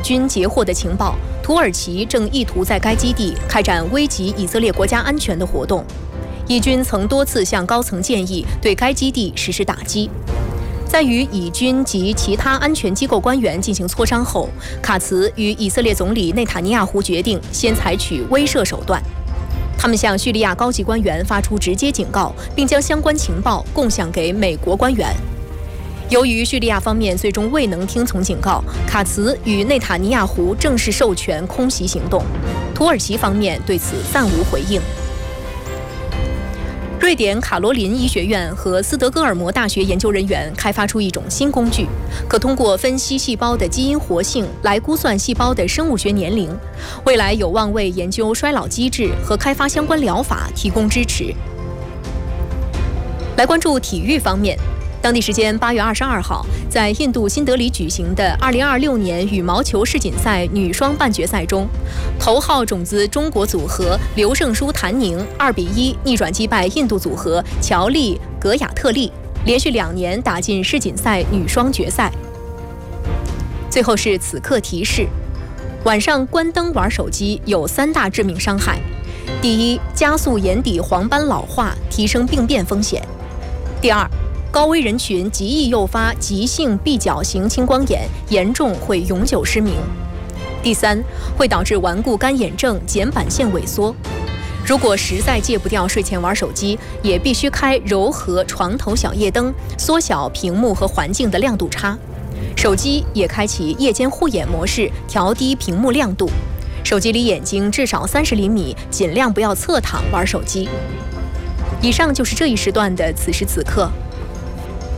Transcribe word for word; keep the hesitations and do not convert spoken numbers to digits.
军截获的情报，土耳其正意图在该基地开展危及以色列国家安全的活动。以军曾多次向高层建议对该基地实施打击。在与以军及其他安全机构官员进行磋商后，卡茨与以色列总理内塔尼亚胡决定先采取威慑手段。他们向叙利亚高级官员发出直接警告，并将相关情报共享给美国官员。由于叙利亚方面最终未能听从警告，卡茨与内塔尼亚胡正式授权空袭行动。土耳其方面对此暂无回应。瑞典卡罗琳医学院和斯德哥尔摩大学研究人员开发出一种新工具，可通过分析细胞的基因活性来估算细胞的生物学年龄，未来有望为研究衰老机制和开发相关疗法提供支持。来关注体育方面。当地时间八月二十二号，在印度新德里举行的二零二六年羽毛球世锦赛女双半决赛中，头号种子中国组合刘胜书、谭宁二比一逆转击败印度组合乔丽、格雅特利，连续两年打进世锦赛女双决赛。最后是此刻提示：晚上关灯玩手机有三大致命伤害。第一，加速眼底黄斑老化，提升病变风险；第二，高危人群极易诱发急性闭角型青光眼，严重会永久失明；第三，会导致顽固干眼症、睑板腺萎缩。如果实在戒不掉睡前玩手机，也必须开柔和床头小夜灯，缩小屏幕和环境的亮度差。手机也开启夜间护眼模式，调低屏幕亮度。手机离眼睛至少三十厘米，尽量不要侧躺玩手机。以上就是这一时段的此时此刻。